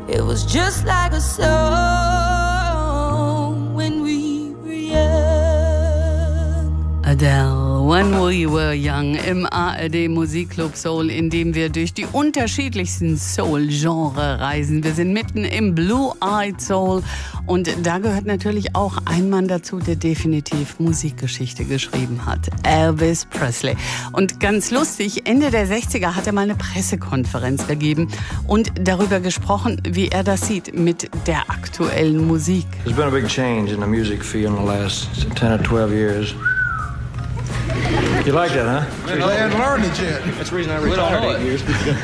It was just like a song when we were young. Adele, When We Were Young im ARD Musikclub Soul, in dem wir durch die unterschiedlichsten Soul-Genre reisen. Wir sind mitten im Blue-Eyed Soul und da gehört natürlich auch ein Mann dazu, der definitiv Musikgeschichte geschrieben hat. Elvis Presley. Und ganz lustig, Ende der 60er hat er mal eine Pressekonferenz gegeben und darüber gesprochen, wie er das sieht mit der aktuellen Musik. There's been a big change in the music field in the last 10 or 12 years. You like that, huh? They hadn't learned it yet. That's the reason I retired 8 years.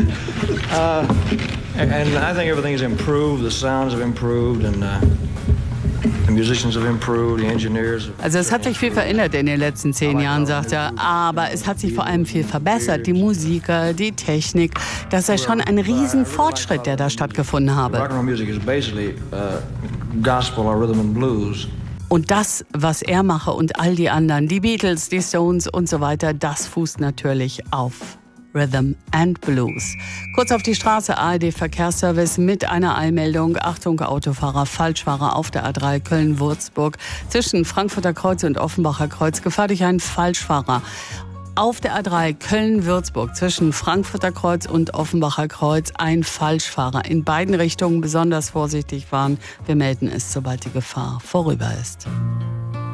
And I think everything's improved. The sounds have improved, and the musicians have improved, the engineers. Also es hat sich viel verändert in den letzten 10 Jahren, sagt er. Aber es hat sich vor allem viel verbessert. Die Musiker, die Technik. Das sei schon ein Riesenfortschritt, der da stattgefunden habe. Rock and roll music is basically gospel or rhythm and blues. Und das, was er mache und all die anderen, die Beatles, die Stones und so weiter, das fußt natürlich auf Rhythm and Blues. Kurz auf die Straße, ARD Verkehrsservice mit einer Eilmeldung. Achtung, Autofahrer, Falschfahrer auf der A3 Köln-Würzburg. Zwischen Frankfurter Kreuz und Offenbacher Kreuz Gefahr durch einen Falschfahrer. Auf der A3 Köln-Würzburg zwischen Frankfurter Kreuz und Offenbacher Kreuz ein Falschfahrer. In beiden Richtungen besonders vorsichtig fahren. Wir melden es, sobald die Gefahr vorüber ist.